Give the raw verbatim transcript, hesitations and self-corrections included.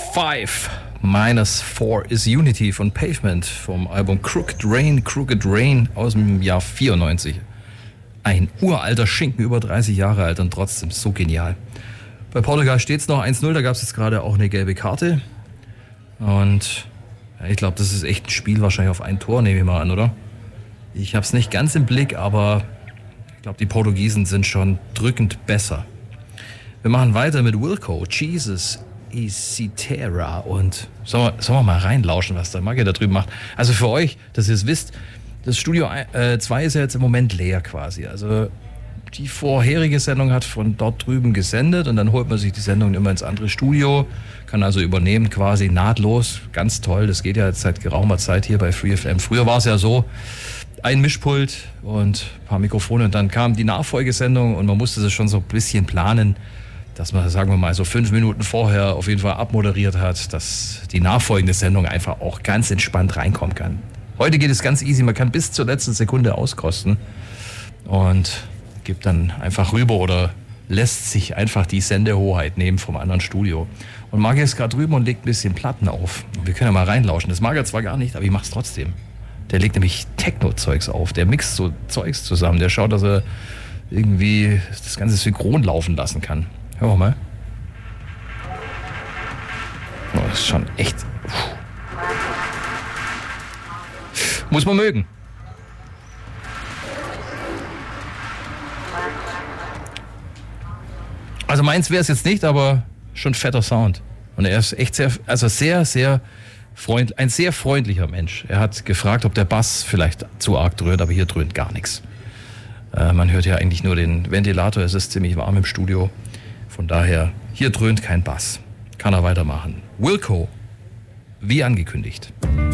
Five minus four is Unity von Pavement vom Album Crooked Rain, Crooked Rain aus dem Jahr vierundneunzig. Ein uralter Schinken, über dreißig Jahre alt und trotzdem so genial. Bei Portugal steht es noch eins null, da gab es jetzt gerade auch eine gelbe Karte. Und ja, ich glaube, das ist echt ein Spiel wahrscheinlich auf ein Tor, nehme ich mal an, oder? Ich habe es nicht ganz im Blick, aber ich glaube, die Portugiesen sind schon drückend besser. Wir machen weiter mit Wilco, Jesus Isitera und sollen wir, sollen wir mal reinlauschen, was der Magge da drüben macht. Also für euch, dass ihr es wisst, das Studio zwei ist ja jetzt im Moment leer quasi. Also die vorherige Sendung hat von dort drüben gesendet und dann holt man sich die Sendung immer ins andere Studio, kann also übernehmen quasi nahtlos. Ganz toll, das geht ja jetzt seit geraumer Zeit hier bei Free F M. Früher war es ja so, ein Mischpult und ein paar Mikrofone und dann kam die Nachfolgesendung und man musste es schon so ein bisschen planen, dass man, sagen wir mal, so fünf Minuten vorher auf jeden Fall abmoderiert hat, dass die nachfolgende Sendung einfach auch ganz entspannt reinkommen kann. Heute geht es ganz easy, man kann bis zur letzten Sekunde auskosten und gibt dann einfach rüber oder lässt sich einfach die Sendehoheit nehmen vom anderen Studio. Und Marc ist gerade drüben und legt ein bisschen Platten auf. Wir können ja mal reinlauschen. Das mag er zwar gar nicht, aber ich mach's trotzdem. Der legt nämlich Techno-Zeugs auf, der mixt so Zeugs zusammen, der schaut, dass er irgendwie das Ganze synchron laufen lassen kann. Hören wir mal. Oh, das ist schon echt... Puh. Muss man mögen. Also meins wäre es jetzt nicht, aber schon fetter Sound. Und er ist echt sehr, also sehr, sehr freundlich, ein sehr freundlicher Mensch. Er hat gefragt, ob der Bass vielleicht zu arg dröhnt, aber hier dröhnt gar nichts. Äh, man hört ja eigentlich nur den Ventilator, es ist ziemlich warm im Studio. Von daher, hier dröhnt kein Bass. Kann er weitermachen. Wilco, wie angekündigt.